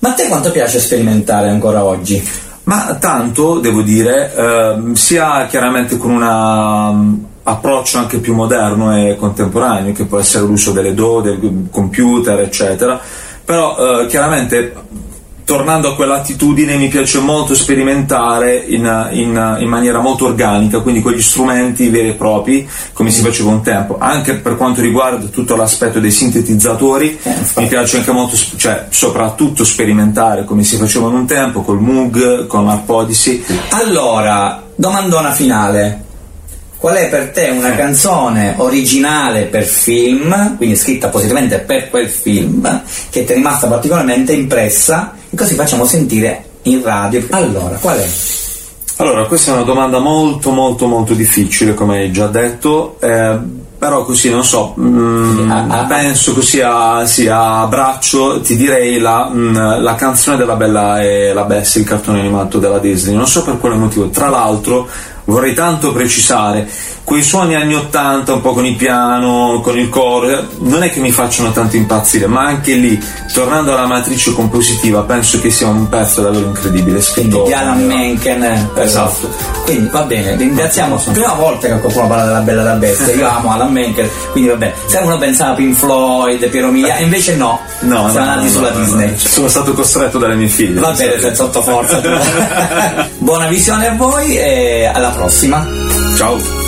Ma a te quanto piace sperimentare ancora oggi? Ma tanto, devo dire, sia chiaramente con un approccio anche più moderno e contemporaneo, che può essere l'uso delle DAW, del computer, eccetera, però chiaramente, tornando a quell'attitudine, mi piace molto sperimentare in maniera molto organica, quindi con gli strumenti veri e propri, come si faceva un tempo. Anche per quanto riguarda tutto l'aspetto dei sintetizzatori, mi piace anche molto, cioè soprattutto sperimentare come si faceva un tempo, col Moog, con l'Arpodyssey. Allora, domandona finale. Qual è per te una canzone originale per film, quindi scritta appositamente per quel film, che ti è rimasta particolarmente impressa, e così facciamo sentire in radio? Allora, qual è? Allora, questa è una domanda molto molto molto difficile, come hai già detto, però così, non so, penso così a braccio ti direi la canzone della Bella e la Bestia, il cartone animato della Disney. Non so per quale motivo, tra l'altro vorrei tanto precisare, quei suoni anni 80 un po' con il piano, con il coro, non è che mi facciano tanto impazzire, ma anche lì, tornando alla matrice compositiva, penso che sia un pezzo davvero incredibile, quindi di Alan Menken. Esatto. Quindi va bene, ringraziamo. Prima volta che qualcuno parla della Bella e la Bestia. Io amo Alan Menken, quindi va bene. Se uno pensava a Pink Floyd, Piero Miglia, invece no, siamo andati sulla Disney. Sono stato costretto dalle mie figlie. Va bene, sotto forza. Buona visione a voi e alla prossima. Ciao.